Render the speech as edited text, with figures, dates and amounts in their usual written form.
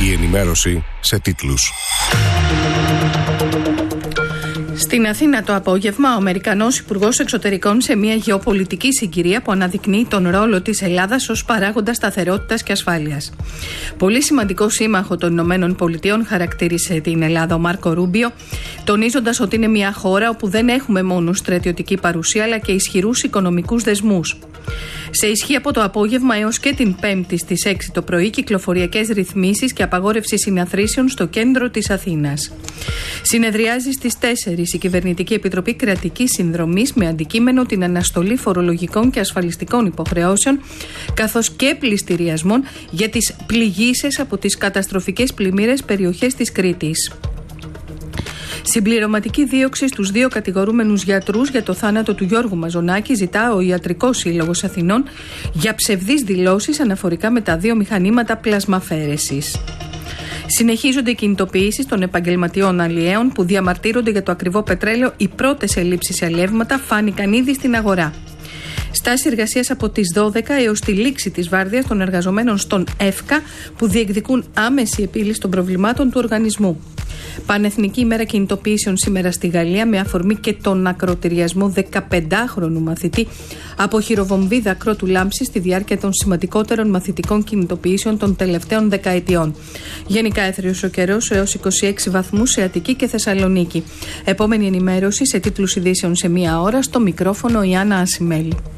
Η ενημέρωση σε τίτλους. Στην Αθήνα το απόγευμα, ο Αμερικανός Υπουργός Εξωτερικών σε μια γεωπολιτική συγκυρία που αναδεικνύει τον ρόλο της Ελλάδας ως παράγοντα σταθερότητας και ασφάλειας. Πολύ σημαντικό σύμμαχο των Ηνωμένων Πολιτειών χαρακτήρισε την Ελλάδα ο Μάρκο Ρούμπιο, τονίζοντας ότι είναι μια χώρα όπου δεν έχουμε μόνο στρατιωτική παρουσία αλλά και ισχυρούς οικονομικούς δεσμούς. Σε ισχύ από το απόγευμα έως και την Πέμπτη στις 6 το πρωί κυκλοφοριακές ρυθμίσεις και απαγόρευση συναθρήσεων στο κέντρο της Αθήνας. Συνεδριάζει στις 4 η Κυβερνητική Επιτροπή Κρατικής Συνδρομής με αντικείμενο την αναστολή φορολογικών και ασφαλιστικών υποχρεώσεων καθώς και πληστηριασμών για τις πληγείσες από τις καταστροφικές πλημμύρες περιοχές της Κρήτης. Συμπληρωματική δίωξη στους 2 κατηγορούμενους γιατρούς για το θάνατο του Γιώργου Μαζονάκη ζητά ο Ιατρικός Σύλλογος Αθηνών για ψευδείς δηλώσεις αναφορικά με τα 2 μηχανήματα πλασμαφαίρεσης. Συνεχίζονται οι κινητοποιήσεις των επαγγελματιών αλλιέων που διαμαρτύρονται για το ακριβό πετρέλαιο. Οι πρώτες ελλείψεις σε αλλιεύματα φάνηκαν ήδη στην αγορά. Στάση εργασίας από τις 12 έως τη λήξη της βάρδιας των εργαζομένων στον ΕΦΚΑ που διεκδικούν άμεση επίλυση των προβλημάτων του οργανισμού. Πανεθνική ημέρα κινητοποιήσεων σήμερα στη Γαλλία με αφορμή και τον ακροτηριασμό 15χρονου μαθητή από χειροβομβίδα κρότου λάμψη στη διάρκεια των σημαντικότερων μαθητικών κινητοποιήσεων των τελευταίων δεκαετιών. Γενικά έθριος ο καιρός έως 26 βαθμούς σε Αττική και Θεσσαλονίκη. Επόμενη ενημέρωση σε τίτλους ειδήσεων σε 1 ώρα, στο μικρόφωνο η Άννα Ασημέλη.